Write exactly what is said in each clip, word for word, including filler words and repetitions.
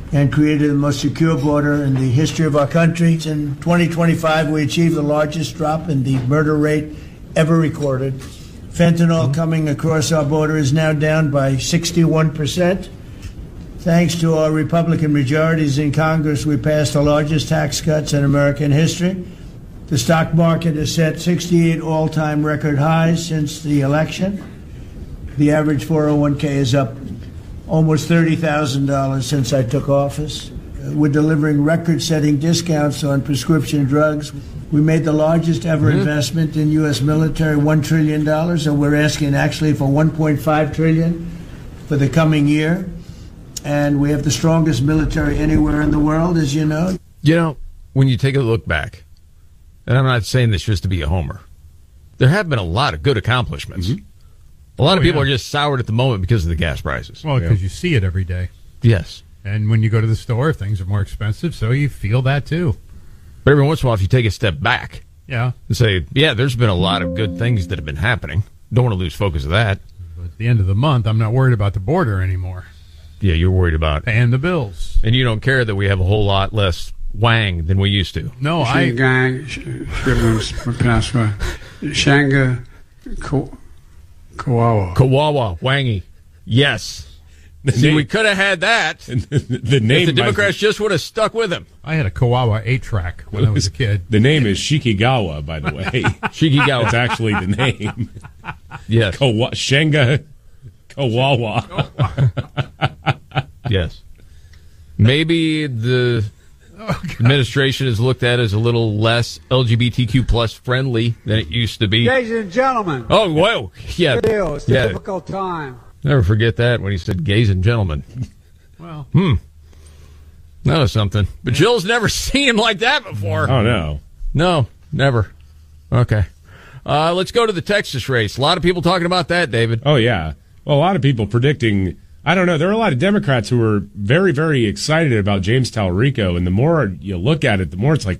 and created the most secure border in the history of our country. In twenty twenty-five, we achieved the largest drop in the murder rate ever recorded. Fentanyl coming across our border is now down by sixty-one percent. Thanks to our Republican majorities in Congress, we passed the largest tax cuts in American history. The stock market has set sixty-eight all-time record highs since the election. The average four oh one k is up almost thirty thousand dollars since I took office. We're delivering record-setting discounts on prescription drugs. We made the largest ever mm-hmm. investment in U S military, one trillion dollars, and we're asking actually for one point five trillion dollars for the coming year. And we have the strongest military anywhere in the world, as you know. You know, when you take a look back, and I'm not saying this just to be a homer, there have been a lot of good accomplishments. Mm-hmm. A lot of oh, people yeah. are just soured at the moment because of the gas prices. Well, because yeah. you see it every day. Yes. And when you go to the store, things are more expensive, so you feel that too. But every once in a while, if you take a step back yeah. and say, yeah, there's been a lot of good things that have been happening. Don't want to lose focus of that. But at the end of the month, I'm not worried about the border anymore. Yeah, you're worried about paying the bills. And you don't care that we have a whole lot less wang than we used to. No, I... Shanga Kawawa. Kawawa, wangy. Yes. The See, name, we could have had that. The name if the Democrats just would have stuck with him. I had a Kawawa eight-track when was, I was a kid. The name is Shikigawa, by the way. Shikigawa. That's actually the name. Yes. Kawa- Shenga Kawawa. Yes. Maybe the oh, administration is looked at as a little less L G B T Q plus friendly than it used to be. Ladies and gentlemen. Oh, whoa. Yeah. It's a yeah. difficult time. Never forget that when he said gays and gentlemen. Well. Hmm. That was something. But yeah. Jill's never seen him like that before. Oh, no. No, never. Okay. Uh, let's go to the Texas race. A lot of people talking about that, David. Oh, yeah. Well, a lot of people predicting, I don't know, there are a lot of Democrats who are very, very excited about James Talarico, and the more you look at it, the more it's like,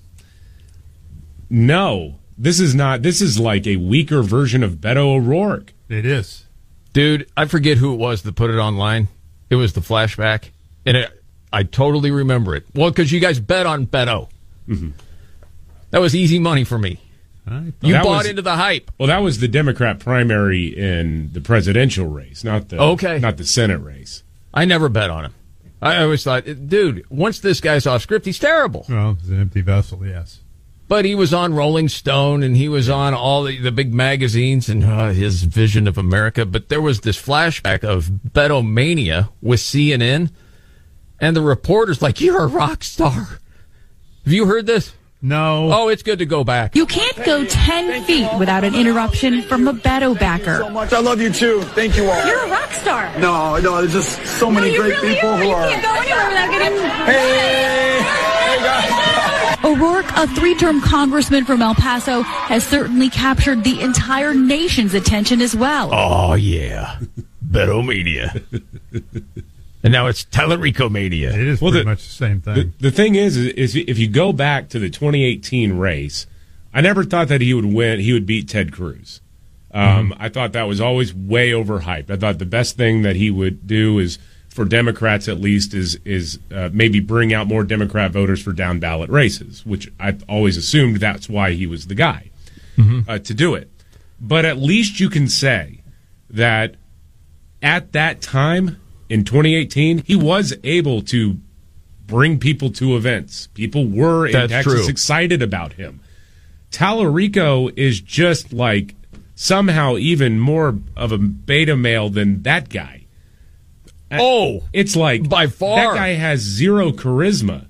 no, this is not, this is like a weaker version of Beto O'Rourke. It is. Dude, I forget who it was that put it online. It was the flashback, and it, I totally remember it. Well, because you guys bet on Beto. Mm-hmm. That was easy money for me. You that bought was, into the hype. Well, that was the Democrat primary in the presidential race, not the okay. not the Senate race. I never bet on him. I always thought, dude, once this guy's off script, he's terrible. Well, it's an empty vessel, yes. But he was on Rolling Stone, and he was on all the, the big magazines and uh, his vision of America. But there was this flashback of Beto Mania with C N N, and the reporter's like, you're a rock star. Have you heard this? No. Oh, it's good to go back. You can't go ten feet without an interruption from a Beto backer. So much. I love you too. Thank you all. You're a rock star. No, no, there's just so many no, great really people are. who you are. You can't go anywhere without getting. Hey, hey guys. O'Rourke, a three-term congressman from El Paso, has certainly captured the entire nation's attention as well. Oh yeah, Beto Mania. And now it's Talarico Mania. It is well, pretty the, much the same thing. The, the thing is, is, if you go back to the twenty eighteen race, I never thought that he would win. He would beat Ted Cruz. Um, mm-hmm. I thought that was always way overhyped. I thought the best thing that he would do is, for Democrats at least, is is uh, maybe bring out more Democrat voters for down ballot races, which I always assumed that's why he was the guy mm-hmm. uh, to do it. But at least you can say that at that time, in twenty eighteen, he was able to bring people to events. People were in That's Texas true. excited about him. Talarico is just like somehow even more of a beta male than that guy. Oh, it's like by far that guy has zero charisma.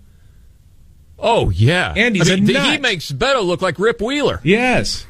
Oh yeah, and he's I mean, a nut. He makes Beto look like Rip Wheeler. Yes,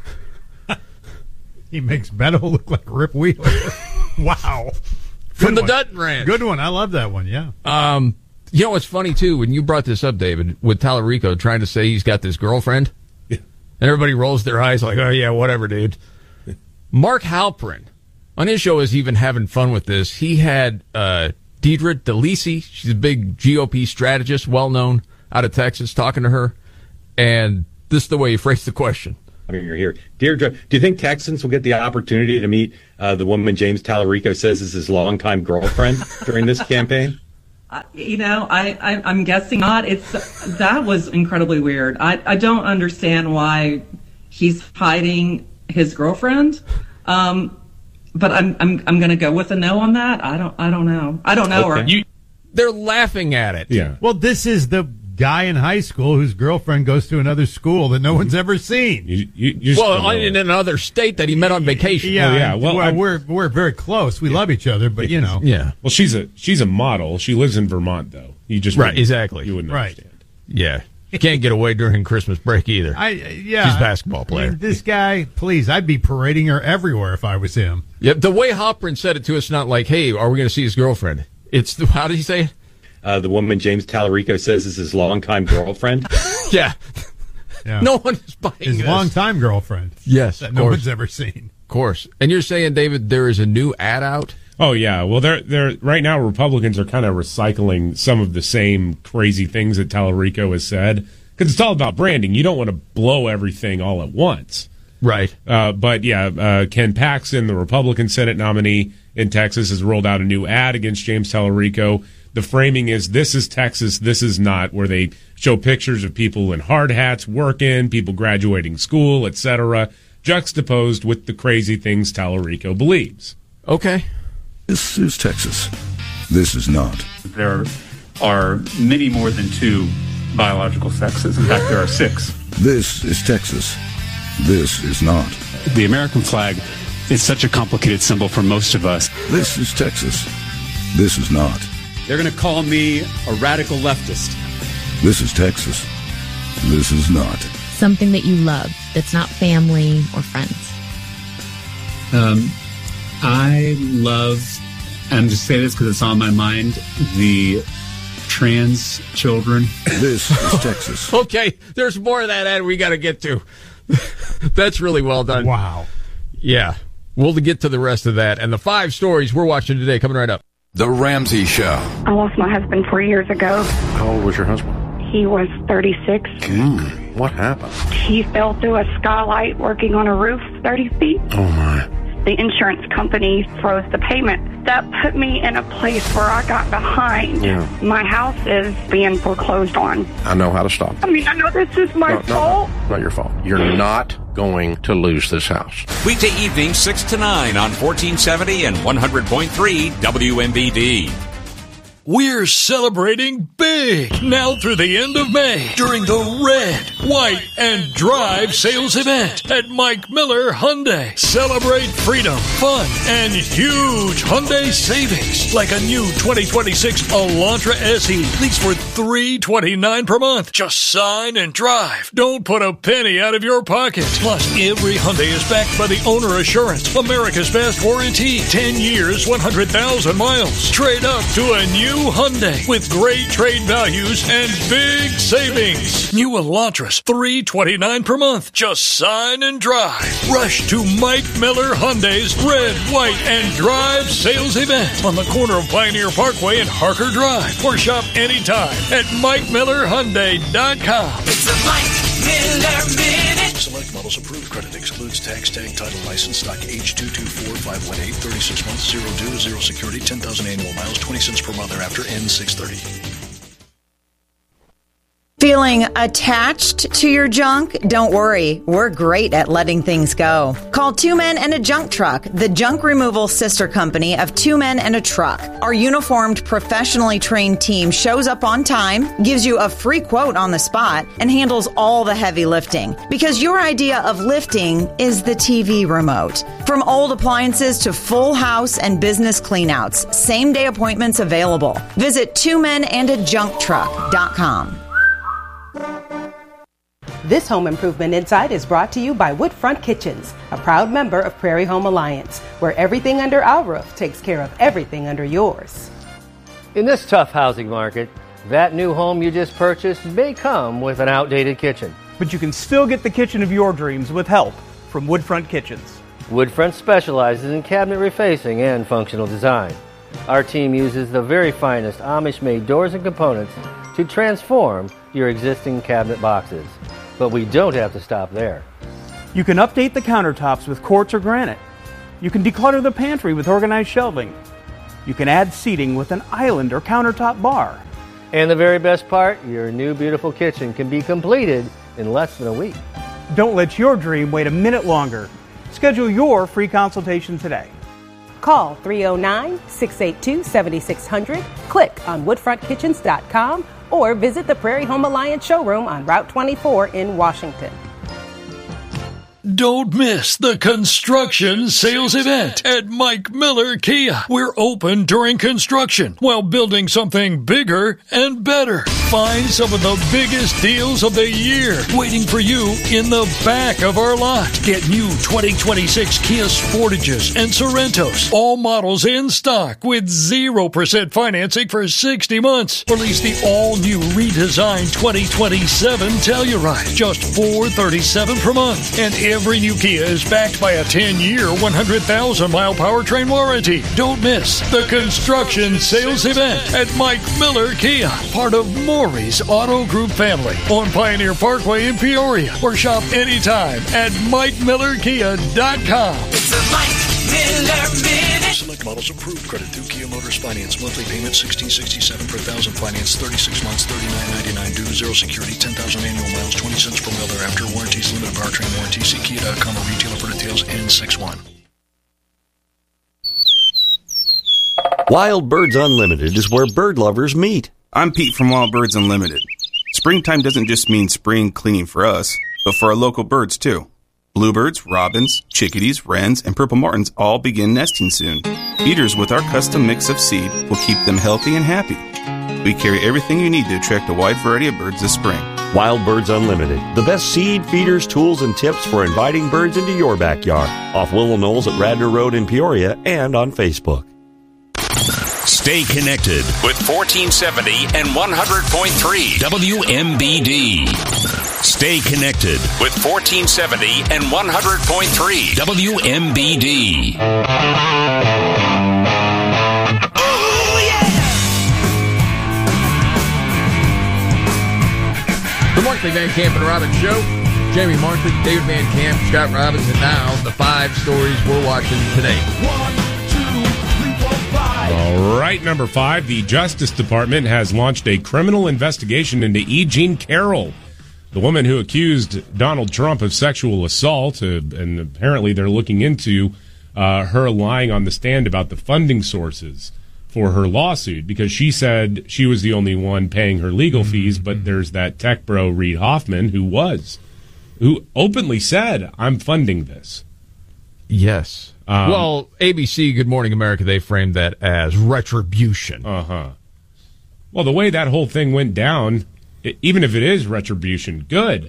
he makes Beto look like Rip Wheeler. Wow. From Good the one. Dutton Ranch. Good one. I love that one, yeah. Um, you know what's funny, too, when you brought this up, David, with Talarico trying to say he's got this girlfriend, yeah. and everybody rolls their eyes like, oh, yeah, whatever, dude. Mark Halperin, on his show, is even having fun with this. He had uh, Deidre DeLisi, she's a big G O P strategist, well-known, out of Texas, talking to her, and this is the way he phrased the question. I mean, you're here. Deirdre, do you think Texans will get the opportunity to meet uh, the woman James Talarico says is his longtime girlfriend during this campaign? You know, I, I, I'm guessing not. It's that was incredibly weird. I, I don't understand why he's hiding his girlfriend. Um, but I'm I'm I'm going to go with a no on that. I don't I don't know. I don't know okay. her. You, they're laughing at it. Yeah. Well, this is the guy in high school whose girlfriend goes to another school that no one's ever seen. You, you, you well, in another state that he met on vacation. Yeah, oh, yeah. Well, well I, we're we're very close. We yeah. love each other, but you know. Yeah. Well, she's a she's a model. She lives in Vermont, though. You just right, exactly. You wouldn't right. understand. Yeah. You can't get away during Christmas break either. I yeah. She's a basketball player. I mean, this guy, please, I'd be parading her everywhere if I was him. Yep. The way Halperin said it to us, not like, "Hey, are we going to see his girlfriend?" It's the, how did he say it? Uh, the woman James Tallarico says is his longtime girlfriend. yeah. yeah. No one is buying his this. longtime girlfriend. Yes, that of no course. one's ever seen. Of course. And you're saying, David, there is a new ad out? Oh yeah. Well, they're they're right now. Republicans are kind of recycling some of the same crazy things that Tallarico has said because it's all about branding. You don't want to blow everything all at once. Right. Uh, but yeah, uh, Ken Paxton, the Republican Senate nominee in Texas, has rolled out a new ad against James Tallarico. The framing is "This is Texas, this is not," where they show pictures of people in hard hats working, people graduating school, et cetera, juxtaposed with the crazy things Tallarico believes. Okay. This is Texas. This is not. There are many more than two biological sexes. In fact, there are six. This is Texas. This is not. The American flag is such a complicated symbol for most of us. This is Texas. This is not. They're going to call me a radical leftist. This is Texas. This is not. Something that you love that's not family or friends. Um, I love, and I'm just saying this because it's on my mind, the trans children. This is Texas. Okay, there's more of that ad we got to get to. That's really well done. Wow. Yeah. We'll get to the rest of that and the five stories we're watching today coming right up. The Ramsey Show. I lost my husband four years ago. How old was your husband? He was thirty-six. Mm, what happened? He fell through a skylight working on a roof thirty feet. Oh, my. The insurance company froze the payment. That put me in a place where I got behind. Yeah. My house is being foreclosed on. I know how to stop it. I mean, I know this is my no, fault. No, no, not your fault. You're not going to lose this house. Weekday evenings, six to nine on fourteen seventy and one hundred point three W M B D. We're celebrating big now through the end of May during the Red, White, and Drive sales event at Mike Miller Hyundai. Celebrate freedom, fun, and huge Hyundai savings like a new twenty twenty-six Elantra S E lease for three hundred twenty-nine dollars per month. Just sign and drive. Don't put a penny out of your pocket. Plus, every Hyundai is backed by the Owner Assurance, America's best warranty, ten years, one hundred thousand miles. Trade up to a new Hyundai with great trade values and big savings. New Elantras, three hundred twenty-nine dollars per month. Just sign and drive. Rush to Mike Miller Hyundai's Red, White, and Drive sales event on the corner of Pioneer Parkway and Harker Drive. Or shop anytime at Mike Miller Hyundai dot com. It's a Mike Miller Minute. Select models approved. Credit excludes tax, tag, title, license, stock, age two two four five one eight, thirty-six months, zero due, zero security, ten thousand annual miles, twenty cents per mile thereafter, N six thirty. Feeling attached to your junk? Don't worry, we're great at letting things go. Call Two Men and a Junk Truck, the junk removal sister company of Two Men and a Truck. Our uniformed, professionally trained team shows up on time, gives you a free quote on the spot, and handles all the heavy lifting. Because your idea of lifting is the T V remote. From old appliances to full house and business cleanouts, same day appointments available. Visit two men and a junk truck dot com. This Home Improvement Insight is brought to you by Woodfront Kitchens, a proud member of Prairie Home Alliance, where everything under our roof takes care of everything under yours. In this tough housing market, that new home you just purchased may come with an outdated kitchen. But you can still get the kitchen of your dreams with help from Woodfront Kitchens. Woodfront specializes in cabinet refacing and functional design. Our team uses the very finest Amish-made doors and components to transform your existing cabinet boxes. But we don't have to stop there. You can update the countertops with quartz or granite. You can declutter the pantry with organized shelving. You can add seating with an island or countertop bar. And the very best part, your new beautiful kitchen can be completed in less than a week. Don't let your dream wait a minute longer. Schedule your free consultation today. Call three oh nine, six eight two, seven six zero zero, click on woodfront kitchens dot com, or visit the Prairie Home Alliance showroom on Route twenty-four in Washington. Don't miss the construction sales event at Mike Miller Kia. We're open during construction while building something bigger and better. Find some of the biggest deals of the year waiting for you in the back of our lot. Get new twenty twenty-six Kia Sportages and Sorrentos, all models in stock with zero percent financing for sixty months. Or lease the all-new redesigned twenty twenty-seven Telluride, just four hundred thirty-seven dollars per month. And every new Kia is backed by a ten-year, one hundred thousand mile powertrain warranty. Don't miss the construction sales event at Mike Miller Kia, part of Maury's Auto Group family on Pioneer Parkway in Peoria, or shop anytime at mike miller kia dot com. It's a Mike Miller Minute. Select models approved. Credit through Kia Motors Finance. Monthly payment sixteen sixty-seven per thousand. Finance thirty-six months, thirty-nine ninety-nine due. Zero security, ten thousand annual miles, twenty cents per mile thereafter. Warranties limited powertrain warranty. See kia dot com or retailer for details. N sixty-one. Wild Birds Unlimited is where bird lovers meet. I'm Pete from Wild Birds Unlimited. Springtime doesn't just mean spring cleaning for us, but for our local birds too. Bluebirds, robins, chickadees, wrens, and purple martins all begin nesting soon. Feeders with our custom mix of seed will keep them healthy and happy. We carry everything you need to attract a wide variety of birds this spring. Wild Birds Unlimited, the best seed, feeders, tools, and tips for inviting birds into your backyard. Off Willow Knolls at Radnor Road in Peoria and on Facebook. Stay connected with fourteen seventy and one hundred point three W M B D. Stay connected with fourteen seventy and one hundred point three W M B D. The Markley Van Camp and Robbins Show. Jamie Markley, David Van Camp, Scott Robbins, and now the five stories we're watching today. All right, number five, the Justice Department has launched a criminal investigation into E. Jean Carroll, the woman who accused Donald Trump of sexual assault, uh, and apparently they're looking into uh, her lying on the stand about the funding sources for her lawsuit, because she said she was the only one paying her legal mm-hmm. fees, but there's that tech bro, Reid Hoffman, who was, who openly said, I'm funding this. Yes. Um, well, A B C, Good Morning America, they framed that as retribution. Uh-huh. Well, the way that whole thing went down, it, even if it is retribution, good.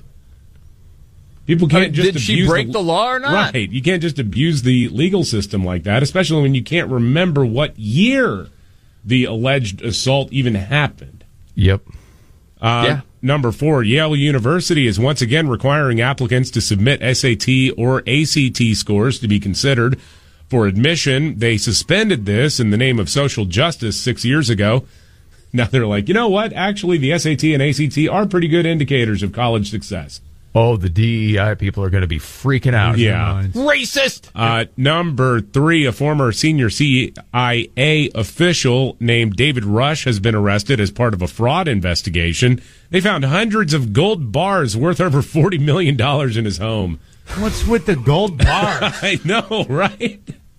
People can't I mean, just did abuse she break the, the law or not? Right. You can't just abuse the legal system like that, especially when you can't remember what year the alleged assault even happened. Yep. Uh, yeah. Number four, Yale University is once again requiring applicants to submit S A T or A C T scores to be considered for admission. They suspended this in the name of social justice six years ago. Now they're like, you know what? Actually, the S A T and A C T are pretty good indicators of college success. Oh, the D E I people are going to be freaking out. Yeah. Racist! Uh, number three, a former senior C I A official named David Rush has been arrested as part of a fraud investigation. They found hundreds of gold bars worth over forty million dollars in his home. What's with the gold bars? I know, right?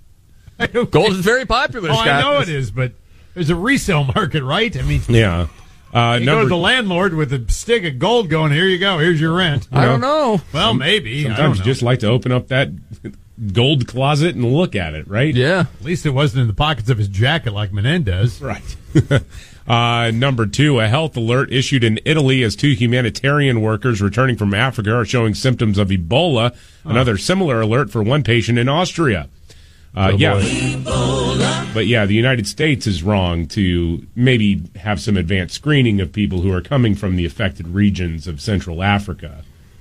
Gold is very popular, Oh, Scott. I know it is, but there's a resale market, right? I mean, yeah. Uh, you number, go to the landlord with a stick of gold going, here you go, here's your rent. I don't know. Well, maybe. Sometimes I don't know. you just like to open up that gold closet and look at it, right? Yeah. At least it wasn't in the pockets of his jacket like Menendez. Right. uh, number two, a health alert issued in Italy as two humanitarian workers returning from Africa are showing symptoms of Ebola. Oh. Another similar alert for one patient in Austria. Uh, oh, yeah, Ebola. But yeah, the United States is wrong to maybe have some advanced screening of people who are coming from the affected regions of Central Africa.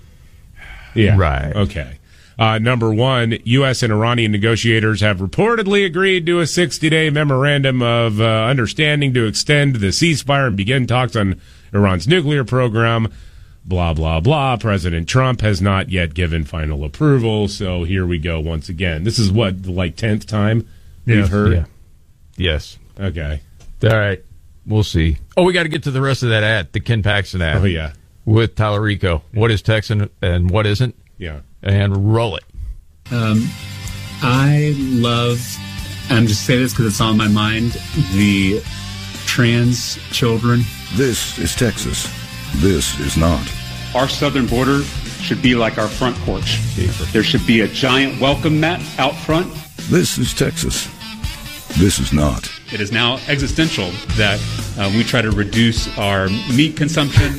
Yeah, right. Okay. Uh, number one, U S and Iranian negotiators have reportedly agreed to a sixty-day memorandum of uh, understanding to extend the ceasefire and begin talks on Iran's nuclear program. Blah, blah, blah. President Trump has not yet given final approval, so here we go once again. This is what, the like tenth time we've yeah. heard? Yeah. Yes. Okay. All right. We'll see. Oh, we got to get to the rest of that ad, the Ken Paxton ad. Oh, yeah. With Tallarico. What is Texan and what isn't? Yeah. And roll it. Um, I love, I'm just saying this because it's on my mind, the trans children. This is Texas. This is not. Our southern border should be like our front porch. There should be a giant welcome mat out front. This is Texas. This is not. It is now existential that uh, we try to reduce our meat consumption.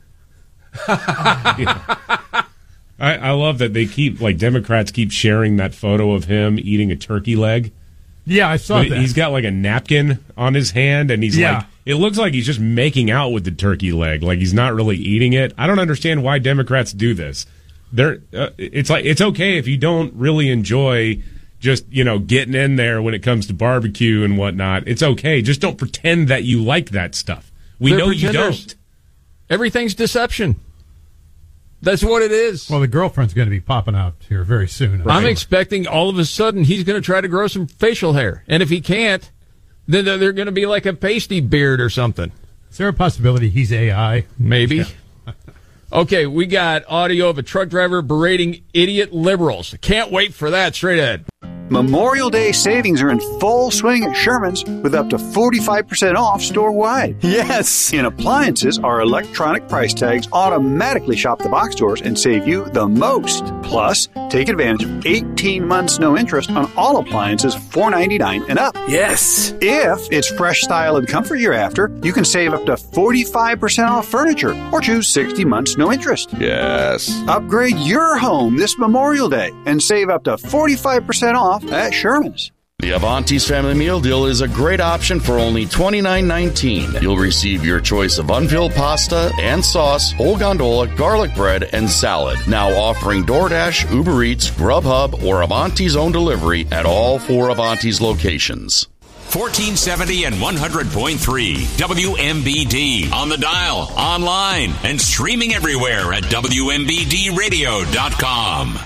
Yeah. I, I love that they keep, like, Democrats keep sharing that photo of him eating a turkey leg. Yeah, I saw But that. He's got, like, a napkin on his hand, and he's Yeah. like, it looks like he's just making out with the turkey leg. Like, he's not really eating it. I don't understand why Democrats do this. They're, uh, it's like, it's okay if you don't really enjoy just, you know, getting in there when it comes to barbecue and whatnot. It's okay. Just don't pretend that you like that stuff. We They're know you pretenders. don't. Everything's deception. That's what it is. Well, the girlfriend's going to be popping out here very soon. I'm expecting all of a sudden he's going to try to grow some facial hair. And if he can't, then they're, they're going to be like a pasty beard or something. Is there a possibility he's A I? Maybe. Yeah. Okay, we got audio of a truck driver berating idiot liberals. Can't wait for that. Straight ahead. Memorial Day savings are in full swing at Sherman's with up to forty-five percent off store-wide. Yes! In appliances, our electronic price tags automatically shop the box stores and save you the most. Plus, take advantage of eighteen months no interest on all appliances four ninety-nine and up. Yes! If it's fresh style and comfort you're after, you can save up to forty-five percent off furniture or choose sixty months no interest. Yes! Upgrade your home this Memorial Day and save up to forty-five percent off at Sherman's. The Avanti's Family Meal Deal is a great option for only twenty-nine nineteen. You'll receive your choice of unfilled pasta and sauce, whole gondola, garlic bread, and salad. Now offering DoorDash, Uber Eats, Grubhub, or Avanti's own delivery at all four Avanti's locations. fourteen seventy and one hundred point three W M B D. On the dial, online, and streaming everywhere at W M B D radio dot com.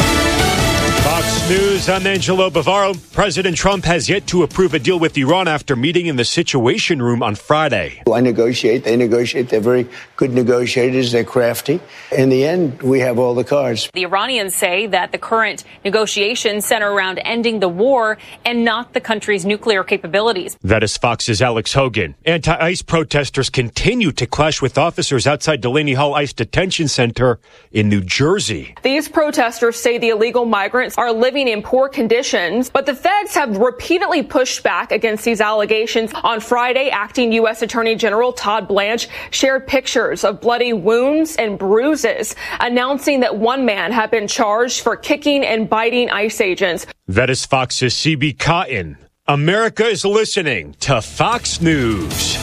Fox News, I'm Angelo Bavaro. President Trump has yet to approve a deal with Iran after meeting in the Situation Room on Friday. I negotiate. They negotiate. They're very good negotiators. They're crafty. In the end, we have all the cards. The Iranians say that the current negotiations center around ending the war and not the country's nuclear capabilities. That is Fox's Alex Hogan. Anti-ICE protesters continue to clash with officers outside Delaney Hall ICE Detention Center in New Jersey. These protesters say the illegal migrants are living in poor conditions, but the feds have repeatedly pushed back against these allegations. On Friday, acting U S Attorney General Todd Blanche shared pictures of bloody wounds and bruises, announcing that one man had been charged for kicking and biting ICE agents. That is Fox's C B Cotton. America is listening to Fox News.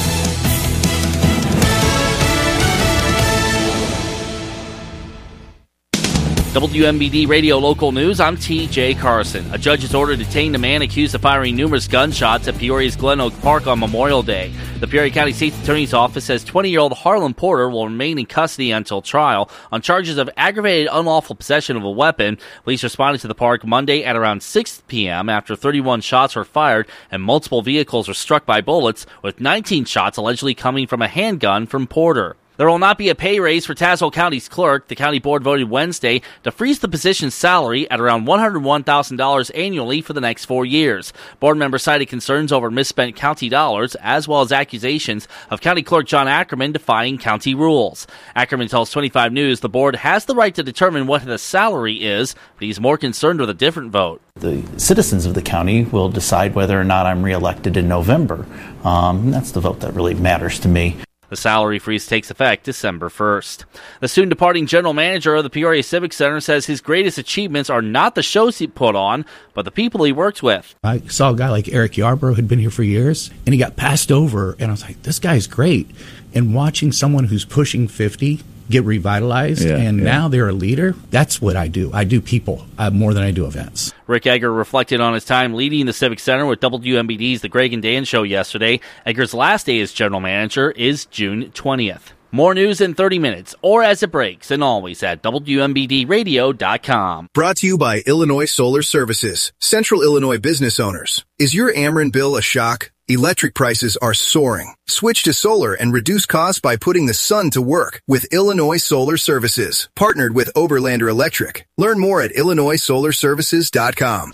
W M B D Radio Local News, I'm T J Carson. A judge has ordered to detain a man accused of firing numerous gunshots at Peoria's Glen Oak Park on Memorial Day. The Peoria County State's Attorney's Office says twenty-year-old Harlan Porter will remain in custody until trial on charges of aggravated unlawful possession of a weapon. Police responded to the park Monday at around six p.m. after thirty-one shots were fired and multiple vehicles were struck by bullets, with nineteen shots allegedly coming from a handgun from Porter. There will not be a pay raise for Tazewell County's clerk. The county board voted Wednesday to freeze the position's salary at around one hundred one thousand dollars annually for the next four years. Board members cited concerns over misspent county dollars, as well as accusations of County Clerk John Ackerman defying county rules. Ackerman tells twenty-five News the board has the right to determine what the salary is, but he's more concerned with a different vote. The citizens of the county will decide whether or not I'm reelected in November. Um, and that's the vote that really matters to me. The salary freeze takes effect December first. The soon-departing general manager of the Peoria Civic Center says his greatest achievements are not the shows he put on, but the people he worked with. I saw a guy like Eric Yarbrough who'd been here for years, and he got passed over, and I was like, this guy's great. And watching someone who's pushing fifty get revitalized, yeah, and yeah. now they're a leader, that's what I do. I do people uh, more than I do events. Rick Egger reflected on his time leading the Civic Center with W M B D's The Greg and Dan Show yesterday. Egger's last day as general manager is June twentieth. More news in thirty minutes, or as it breaks, and always at W M B D radio dot com. Brought to you by Illinois Solar Services, Central Illinois business owners. Is your Ameren bill a shock? Electric prices are soaring. Switch to solar and reduce costs by putting the sun to work with Illinois Solar Services, partnered with Oberlander Electric. Learn more at illinois solar services dot com.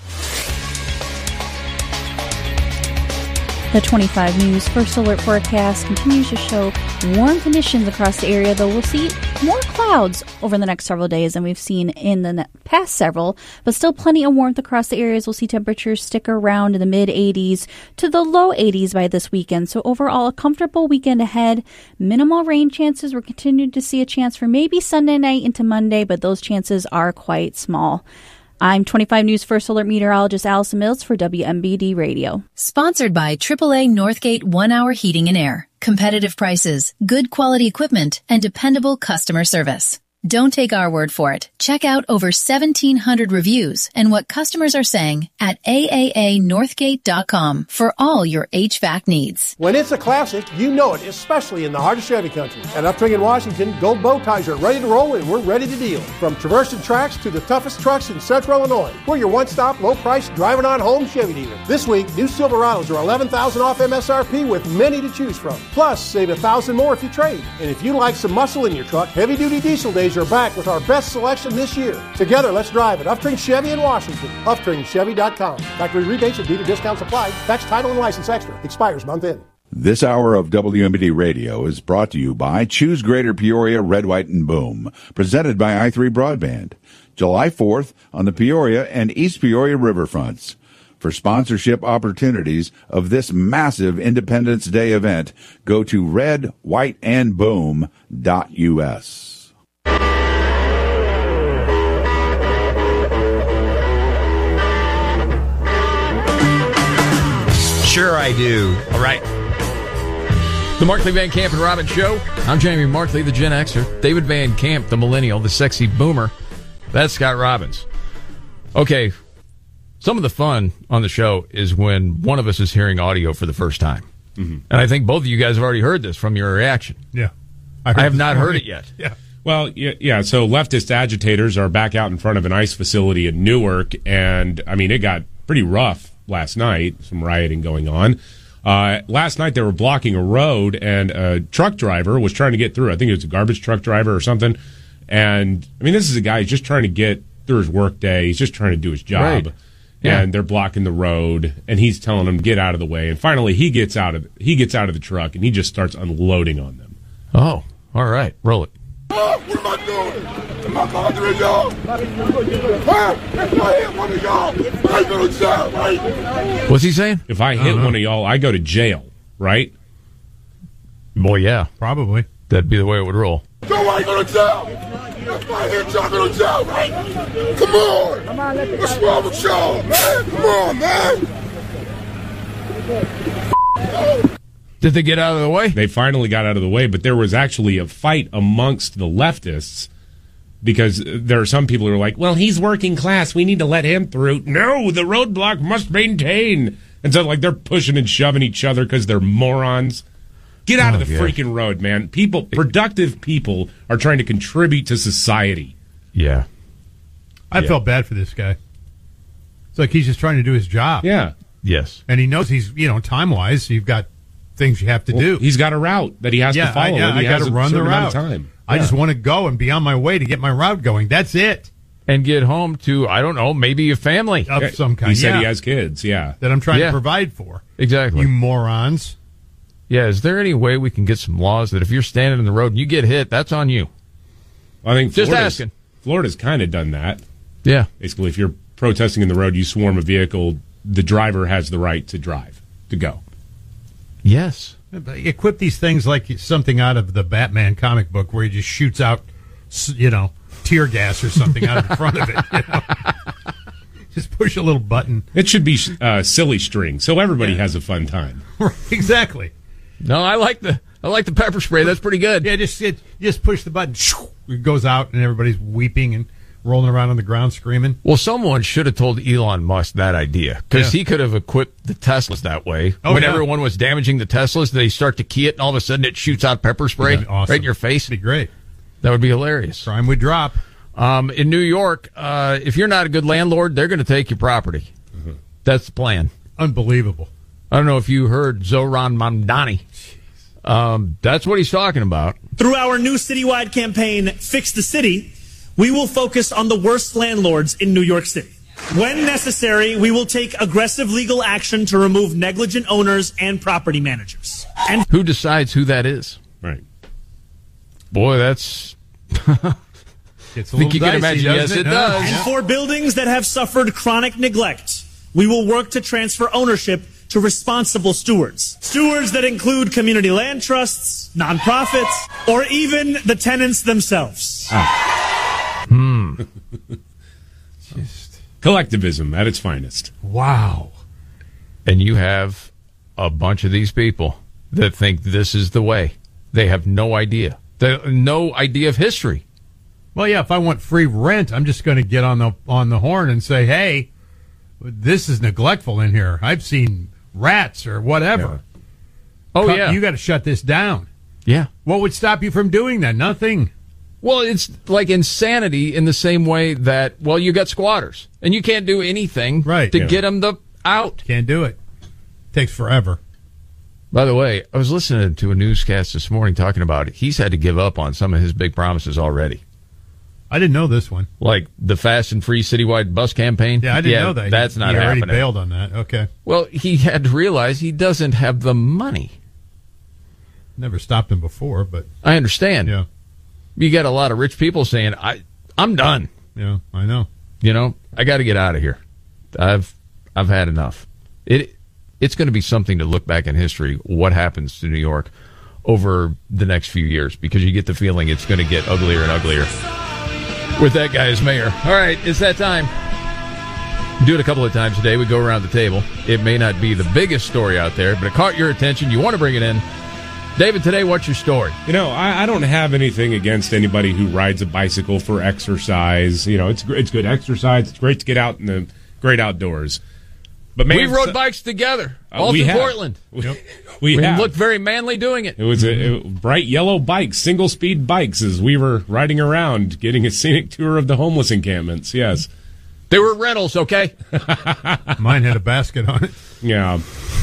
The twenty-five News First Alert forecast continues to show warm conditions across the area, though we'll see more clouds over the next several days than we've seen in the past several, but still plenty of warmth across the areas. We'll see temperatures stick around in the mid eighties to the low eighties by this weekend. So overall, a comfortable weekend ahead. Minimal rain chances. We're continuing to see a chance for maybe Sunday night into Monday, but those chances are quite small. I'm twenty-five News First Alert meteorologist Allison Mills for W M B D Radio. Sponsored by triple A Northgate One Hour Heating and Air. Competitive prices, good quality equipment, and dependable customer service. Don't take our word for it. Check out over seventeen hundred reviews and what customers are saying at A A A northgate dot com for all your H V A C needs. When it's a classic, you know it, especially in the heart of Chevy country. At Uptring in Washington, Gold Bow Ties are ready to roll and we're ready to deal. From traversing tracks to the toughest trucks in Central Illinois, we're your one-stop, low-price, driving-on-home Chevy dealer. This week, new Silverados are eleven thousand dollars off M S R P with many to choose from. Plus, save one thousand dollars more if you trade. And if you like some muscle in your truck, heavy-duty diesel days are back with our best selection this year. Together, let's drive it. Uptring Chevy in Washington. uptring chevy dot com. Factory rebates and dealer discounts applied. Tax, title, and license extra. Expires month end. This hour of W M B D Radio is brought to you by Choose Greater Peoria, Red, White, and Boom. Presented by i three Broadband. July fourth on the Peoria and East Peoria riverfronts. For sponsorship opportunities of this massive Independence Day event, go to red white and boom dot U S. Sure I do. All right. The Markley, Van Camp, and Robbins Show. I'm Jamie Markley, the Gen Xer. David Van Camp, the Millennial, the Sexy Boomer. That's Scott Robbins. Okay, some of the fun on the show is when one of us is hearing audio for the first time. Mm-hmm. And I think both of you guys have already heard this from your reaction. Yeah. I, I have not heard it yet. Yeah. Well, yeah, yeah, so leftist agitators are back out in front of an ICE facility in Newark, and, I mean, it got pretty rough last night, some rioting going on. Uh, last night they were blocking a road, and a truck driver was trying to get through. I think it was a garbage truck driver or something. And, I mean, this is a guy who's just trying to get through his work day. He's just trying to do his job. Right. Yeah. And they're blocking the road, and he's telling them, get out of the way. And finally, he gets out of he gets out of the truck, and he just starts unloading on them. Oh, all right. Roll it. Oh, what am I doing? Am I bothering y'all? Huh? If I hit one of y'all, I go to jail, right? What's he saying? If I hit one of y'all, I go to jail, right? Boy, yeah. Probably. That'd be the way it would roll. So I go to jail. If I hit y'all, I go to jail, right? Come on. What's wrong with y'all, man? Come on, man. Did they get out of the way? They finally got out of the way, but there was actually a fight amongst the leftists because there are some people who are like, well, he's working class. We need to let him through. No, the roadblock must maintain. And so, like, they're pushing and shoving each other because they're morons. Get out oh, of the yeah. freaking road, man. People, productive people are trying to contribute to society. Yeah. I yeah. felt bad for this guy. It's like he's just trying to do his job. Yeah. Yes. And he knows he's, you know, time-wise, you've got things you have to well, do. He's got a route that he has yeah, to follow. I, yeah, and he I got to run the route. Time. I yeah. just want to go and be on my way to get my route going. That's it. And get home to, I don't know, maybe a family. Of yeah. some kind. He said yeah. he has kids, yeah. That I'm trying yeah. to provide for. Exactly. You morons. Yeah, is there any way we can get some laws that if you're standing in the road and you get hit, that's on you? I think just Florida's, asking. Florida's kind of done that. Yeah. Basically, if you're protesting in the road, you swarm a vehicle, the driver has the right to drive, to go. Yes. Equip these things like something out of the Batman comic book where he just shoots out, you know, tear gas or something out in front of it. You know? Just push a little button. It should be uh, silly string, so everybody yeah. has a fun time. Exactly. No, I like the I like the pepper spray. That's pretty good. Yeah, just it, just push the button. It goes out, and everybody's weeping and rolling around on the ground screaming. Well, someone should have told Elon Musk that idea, because Yeah. he could have equipped the Teslas that way. Oh, when yeah. everyone was damaging the Teslas, they start to key it, and all of a sudden it shoots out pepper spray That'd be awesome. right in your face. That'd be great. That would be hilarious. Crime would drop. Um, in New York, uh, if you're not a good landlord, they're going to take your property. Mm-hmm. That's the plan. Unbelievable. I don't know if you heard Zoran Mamdani. Um, that's what he's talking about. Through our new citywide campaign, Fix the City, we will focus on the worst landlords in New York City. When necessary, we will take aggressive legal action to remove negligent owners and property managers. And who decides who that is? Right. Boy, that's... It's a think little you can dicey, imagine? Yes, doesn't it it? does. And for buildings that have suffered chronic neglect, we will work to transfer ownership to responsible stewards. Stewards that include community land trusts, nonprofits, or even the tenants themselves. Hmm. Just collectivism at its finest. Wow. And you have a bunch of these people that think this is the way. They have no idea. They have no idea of history. Well, yeah, if I want free rent, I'm just going to get on the on the horn and say, hey, this is neglectful in here. I've seen rats or whatever. Yeah. Oh, Cut- yeah. You got to shut this down. Yeah. What would stop you from doing that? Nothing. Well, it's like insanity in the same way that, well, you got squatters, and you can't do anything Right. to Yeah. get them the out. Can't do it. Takes forever. By the way, I was listening to a newscast this morning talking about it. He's had to give up on some of his big promises already. I didn't know this one. Like the fast and free citywide bus campaign. Yeah, I didn't know that. That's he, not he already happening. bailed on that. Okay. Well, he had to realize he doesn't have the money. Never stopped him before, but I understand. yeah, You got a lot of rich people saying, I, I'm done. yeah, I know. You know, I got to get out of here. I've I've had enough. It It's going to be something to look back in history, what happens to New York over the next few years, because you get the feeling it's going to get uglier and uglier with that guy as mayor. All right, it's that time. Do it a couple of times today. We go around the table. It may not be the biggest story out there, but it caught your attention. You want to bring it in. David, today, what's your story? You know, I, I don't have anything against anybody who rides a bicycle for exercise. You know, it's gr- it's good exercise. It's great to get out in the great outdoors. But man, we rode so- bikes together, Uh, all we through have. Portland. We, We, we have. looked very manly doing it. It was a, a bright yellow bikes, single speed bikes, as we were riding around, getting a scenic tour of the homeless encampments. Yes, They were rentals, okay? Mine had a basket on it. yeah.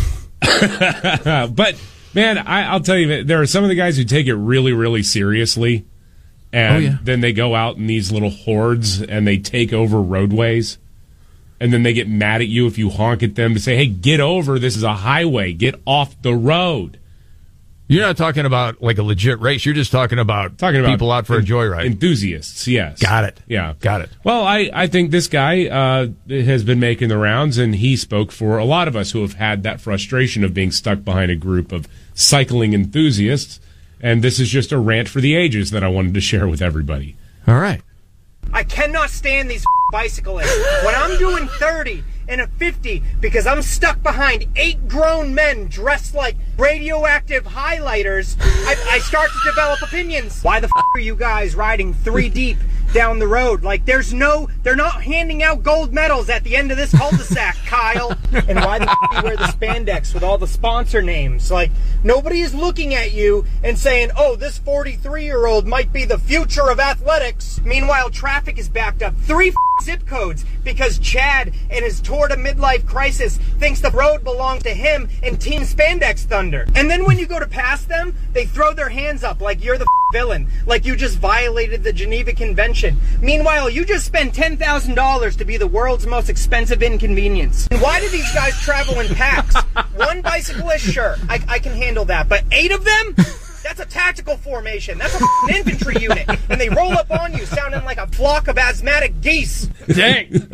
But man, I, I'll tell you, there are some of the guys who take it really, really seriously, and Oh, yeah. then they go out in these little hordes and they take over roadways. And then they get mad at you if you honk at them to say, hey, get over. This is a highway. Get off the road. You're not talking about like a legit race. You're just talking about, Talking about people out for a en- joyride. Enthusiasts, yes. Got it. Yeah. Got it. Well, I, I think this guy uh, has been making the rounds, and he spoke for a lot of us who have had that frustration of being stuck behind a group of cycling enthusiasts. And this is just a rant for the ages that I wanted to share with everybody. All right. I cannot stand these bicyclists. When I'm doing thirty and a fifty because I'm stuck behind eight grown men dressed like radioactive highlighters, I, I start to develop opinions. Why the f are you guys riding three deep down the road? Like, there's no, they're not handing out gold medals at the end of this cul-de-sac, Kyle. And why the f you wear the spandex with all the sponsor names? Like, nobody is looking at you and saying, oh, this forty-three-year-old might be the future of athletics. Meanwhile, traffic is backed up three f zip codes because Chad, in his tour to midlife crisis, thinks the road belongs to him and Team Spandex Thunder. And then when you go to pass them, they throw their hands up like you're the f villain, like you just violated the Geneva Convention. Meanwhile, you just spent ten thousand dollars to be the world's most expensive inconvenience. And why do these guys travel in packs? One bicyclist, sure, I, I can handle that, but eight of them? That's a tactical formation. That's a f***ing infantry unit. And they roll up on you sounding like a flock of asthmatic geese. Dang.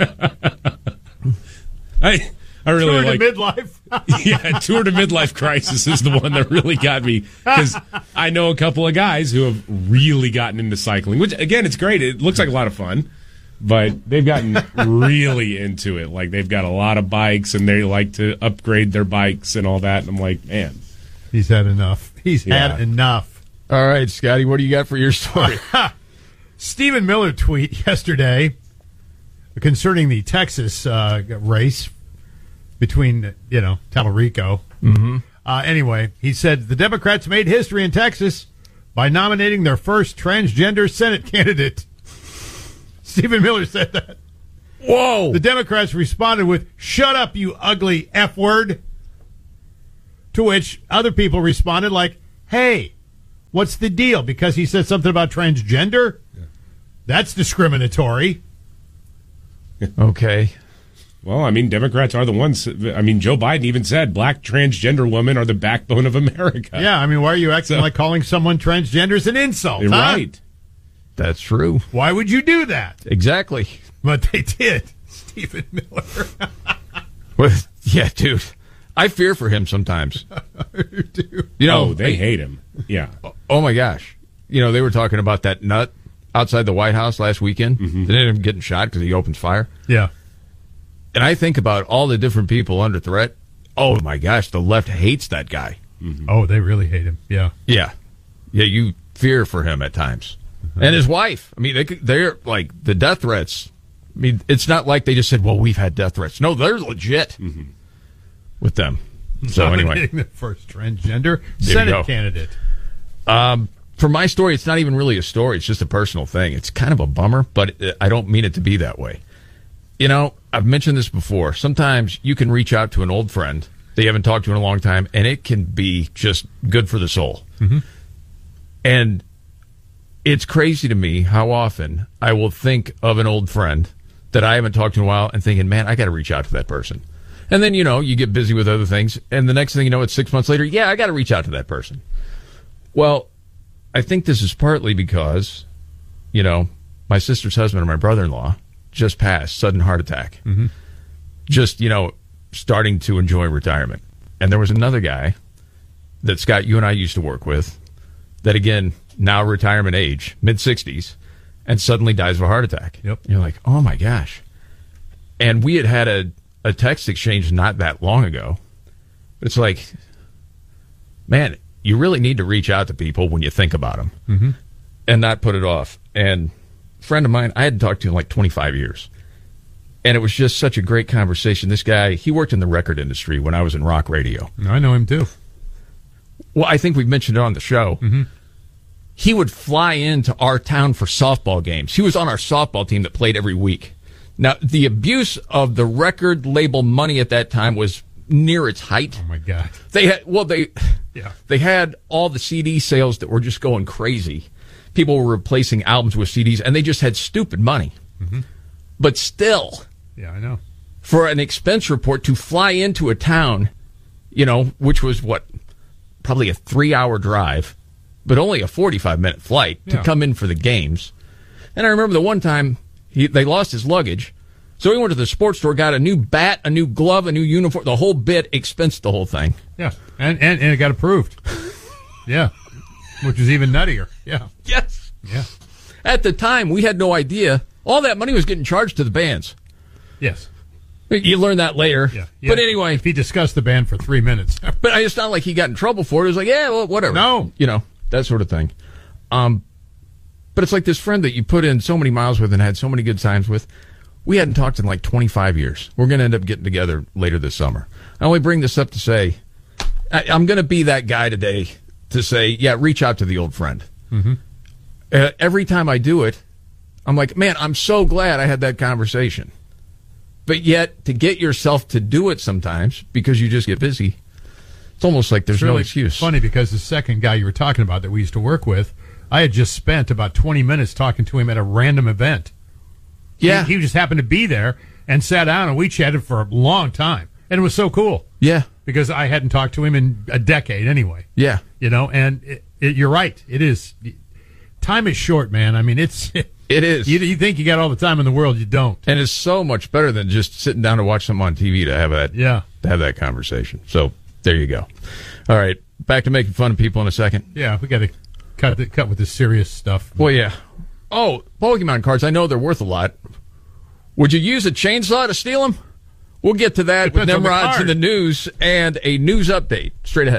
I I really Tour to like midlife. yeah, Tour to Midlife Crisis is the one that really got me, because I know a couple of guys who have really gotten into cycling, which, again, it's great. It looks like a lot of fun, but they've gotten really into it. Like, they've got a lot of bikes, and they like to upgrade their bikes and all that, and I'm like, man. He's had enough. He's Yeah. had enough. All right, Scotty, what do you got for your story? Stephen Miller tweet yesterday concerning the Texas uh, race between, you know, Tallarico. Mm-hmm. Uh, anyway, he said the Democrats made history in Texas by nominating their first transgender Senate candidate. Stephen Miller said that. Whoa! The Democrats responded with, "Shut up, you ugly F word." To which other people responded like, "Hey, what's the deal? Because he said something about transgender? Yeah. That's discriminatory." Okay. Well, I mean, Democrats are the ones. I mean, Joe Biden even said black transgender women are the backbone of America. Yeah, I mean, why are you acting So- like calling someone transgender is an insult? You're huh? right. That's true. Why would you do that? Exactly. But they did. Stephen Miller. Well, yeah, dude. I fear for him sometimes. You do. You know, Oh, they hate him. Yeah. Oh my gosh. You know, they were talking about that nut outside the White House last weekend. Mm-hmm. They ended up getting shot because he opens fire. Yeah. And I think about all the different people under threat. Oh my gosh, the left hates that guy. Mm-hmm. Oh, they really hate him. Yeah. Yeah. Yeah, you fear for him at times. Mm-hmm. And his wife. I mean, they, could- they're like the death threats. I mean, it's not like they just said, well, we've had death threats. No, they're legit Mm-hmm. with them. So anyway. Nominating the first transgender you Senate go. candidate. Um, for my story, it's not even really a story. It's just a personal thing. It's kind of a bummer, but I don't mean it to be that way. You know, I've mentioned this before. Sometimes you can reach out to an old friend that you haven't talked to in a long time, and it can be just good for the soul. Mm-hmm. And it's crazy to me how often I will think of an old friend that I haven't talked to in a while and thinking, man, I got to reach out to that person. And then, you know, you get busy with other things, and the next thing you know, it's six months later, yeah, I got to reach out to that person. Well, I think this is partly because, you know, my sister's husband and my brother-in-law just passed, sudden heart attack. Mm-hmm. Just, you know, starting to enjoy retirement. And there was another guy that, Scott, you and I used to work with that, again, now retirement age, mid-sixties, and suddenly dies of a heart attack. Yep. You're like, oh, my gosh. And we had had a, a text exchange not that long ago. It's like, man, you really need to reach out to people when you think about them Mm-hmm. and not put it off. And a friend of mine, I hadn't talked to in like twenty-five years. And it was just such a great conversation. This guy, he worked in the record industry when I was in rock radio. I know him too. Well, I think we've mentioned it on the show. Mm-hmm. He would fly into our town for softball games. He was on our softball team that played every week. Now, the abuse of the record label money at that time was near its height. Oh my God. They had, well, they, Yeah. they had all the C D sales that were just going crazy. People were replacing albums with C Ds, and they just had stupid money. Mm-hmm. But still, Yeah, I know. for an expense report to fly into a town, you know, which was what, probably a three-hour drive, but only a forty-five minute flight to Yeah. come in for the games. And I remember the one time he, they lost his luggage, so he went to the sports store, got a new bat, a new glove, a new uniform, the whole bit, expensed the whole thing. Yeah, and and, and it got approved. Yeah, which is even nuttier. Yeah, Yes. yeah, At the time, we had no idea all that money was getting charged to the bands. yes. You learn that later. Yeah, yeah. But anyway, if he discussed the band for three minutes, but it's not like he got in trouble for it. It was like, yeah, well, whatever. No. You know, that sort of thing. Um, but it's like this friend that you put in so many miles with and had so many good times with. We hadn't talked in like twenty-five years. We're going to end up getting together later this summer. I only bring this up to say, I, I'm going to be that guy today to say, yeah, reach out to the old friend. Mm-hmm. Uh, every time I do it, I'm like, man, I'm so glad I had that conversation. But yet, to get yourself to do it sometimes, because you just get busy, it's almost like there's It's really no excuse. funny because the second guy you were talking about that we used to work with, I had just spent about twenty minutes talking to him at a random event. Yeah. He, he just happened to be there and sat down and we chatted for a long time. And it was so cool. Yeah. Because I hadn't talked to him in a decade anyway. Yeah. You know, and it, it, you're right. It is. Time is short, man. I mean, it's. It is. You, you think you got all the time in the world, you don't. And it's so much better than just sitting down to watch something on T V to have that Yeah. to have that conversation. So there you go. All right, back to making fun of people in a second. Yeah, we got to cut the, cut with the serious stuff. Well, yeah. Oh, Pokemon cards. I know they're worth a lot. Would you use a chainsaw to steal them? We'll get to that with Depends on the Nimrod's card. in the news and a news update. Straight ahead.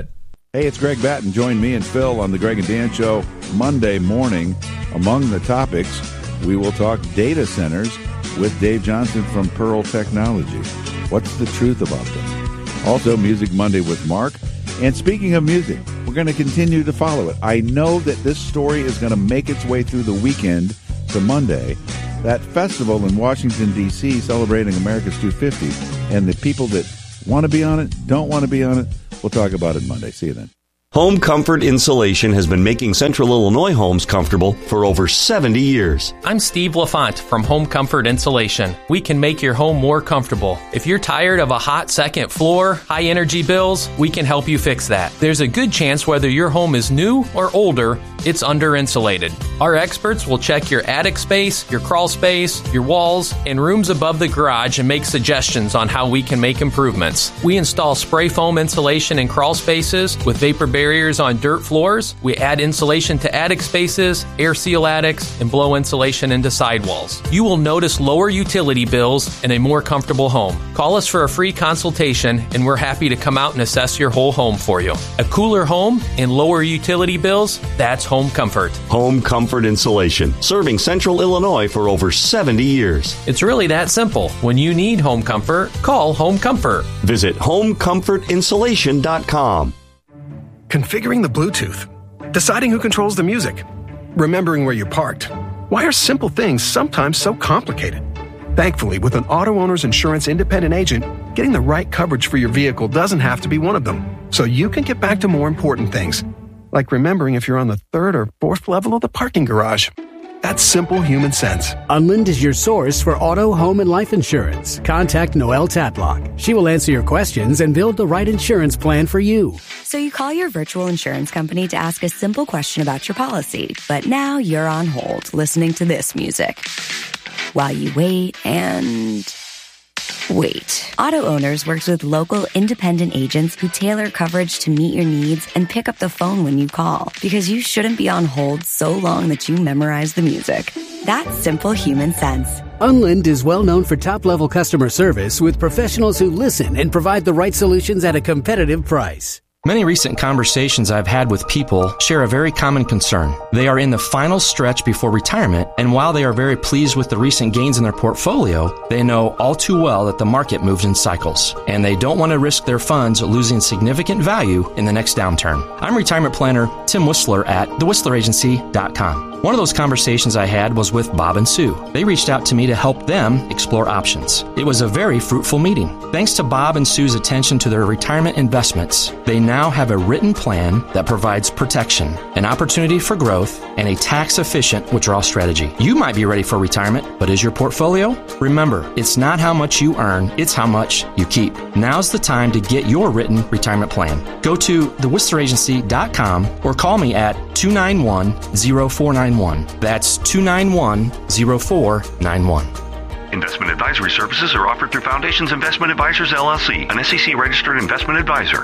Hey, it's Greg Batten. Join me and Phil on the Greg and Dan Show Monday morning. Among the topics, we will talk data centers with Dave Johnson from Pearl Technology. What's the truth about them? Also, Music Monday with Mark. And speaking of music, we're going to continue to follow it. I know that this story is going to make its way through the weekend to Monday. That festival in Washington, D C celebrating America's two fifty. And the people that want to be on it, don't want to be on it, we'll talk about it Monday. See you then. Home Comfort Insulation has been making Central Illinois homes comfortable for over seventy years. I'm Steve LaFont from Home Comfort Insulation. We can make your home more comfortable. If you're tired of a hot second floor, high energy bills, we can help you fix that. There's a good chance whether your home is new or older, it's under insulated. Our experts will check your attic space, your crawl space, your walls, and rooms above the garage and make suggestions on how we can make improvements. We install spray foam insulation in crawl spaces with vapor barriers on dirt floors. We add insulation to attic spaces, air seal attics, and blow insulation into sidewalls. You will notice lower utility bills and a more comfortable home. Call us for a free consultation, and we're happy to come out and assess your whole home for you. A cooler home and lower utility bills, that's Home Comfort. Home Comfort Insulation, serving Central Illinois for over seventy years. It's really that simple. When you need home comfort, call Home Comfort. Visit home comfort insulation dot com. Configuring the Bluetooth, deciding who controls the music, remembering where you parked. Why are simple things sometimes so complicated? Thankfully, with an auto owner's insurance independent agent, getting the right coverage for your vehicle doesn't have to be one of them. So you can get back to more important things, like remembering if you're on the third or fourth level of the parking garage. That's simple human sense. Unlind is your source for auto, home, and life insurance. Contact Noelle Tatlock. She will answer your questions and build the right insurance plan for you. So you call your virtual insurance company to ask a simple question about your policy, but now you're on hold listening to this music while you wait and wait. Auto Owners works with local independent agents who tailor coverage to meet your needs and pick up the phone when you call, because you shouldn't be on hold so long that you memorize the music. That's simple human sense. Unlind is well known for top-level customer service with professionals who listen and provide the right solutions at a competitive price. Many recent conversations I've had with people share a very common concern. They are in the final stretch before retirement, and while they are very pleased with the recent gains in their portfolio, they know all too well that the market moves in cycles, and they don't want to risk their funds losing significant value in the next downturn. I'm retirement planner Tim Whistler at the whistler agency dot com. One of those conversations I had was with Bob and Sue. They reached out to me to help them explore options. It was a very fruitful meeting. Thanks to Bob and Sue's attention to their retirement investments, they now have a written plan that provides protection, an opportunity for growth, and a tax-efficient withdrawal strategy. You might be ready for retirement, but is your portfolio? Remember, it's not how much you earn, it's how much you keep. Now's the time to get your written retirement plan. Go to the whistler agency dot com or call me at two nine one, zero four nine one. That's two nine one, zero four nine one. Investment advisory services are offered through Foundations Investment Advisors, L L C, an S E C-registered investment advisor.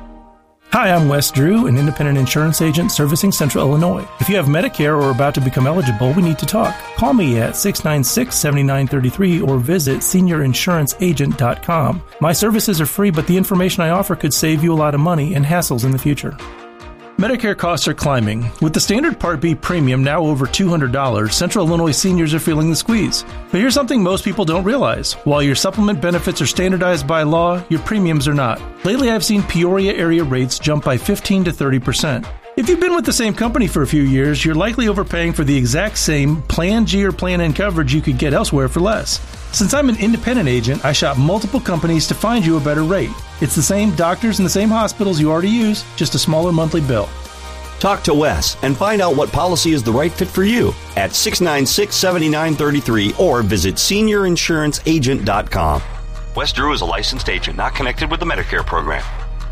Hi, I'm Wes Drew, an independent insurance agent servicing Central Illinois. If you have Medicare or are about to become eligible, we need to talk. Call me at six nine six, seven nine three three or visit senior insurance agent dot com. My services are free, but the information I offer could save you a lot of money and hassles in the future. Medicare costs are climbing. With the standard Part B premium now over two hundred dollars, Central Illinois seniors are feeling the squeeze. But here's something most people don't realize. While your supplement benefits are standardized by law, your premiums are not. Lately, I've seen Peoria area rates jump by fifteen to thirty percent. If you've been with the same company for a few years, you're likely overpaying for the exact same Plan G or Plan N coverage you could get elsewhere for less. Since I'm an independent agent, I shop multiple companies to find you a better rate. It's the same doctors and the same hospitals you already use, just a smaller monthly bill. Talk to Wes and find out what policy is the right fit for you at six nine six, seven nine three three or visit senior insurance agent dot com. Wes Drew is a licensed agent not connected with the Medicare program.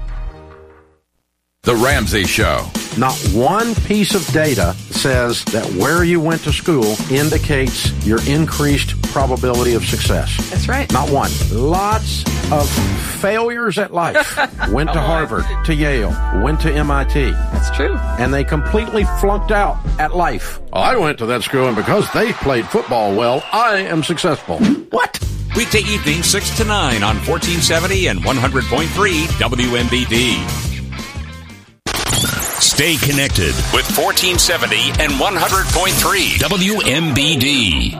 The Ramsey Show. Not one piece of data says that where you went to school indicates your increased probability of success. That's right. Not one. Lots of failures at life. Went to Harvard, to Yale, went to M I T. That's true. And they completely flunked out at life. I went to that school, and because they played football well, I am successful. What? Weekday evening, six to nine on fourteen seventy and one hundred point three W M B D. Stay connected with fourteen seventy and one hundred point three W M B D.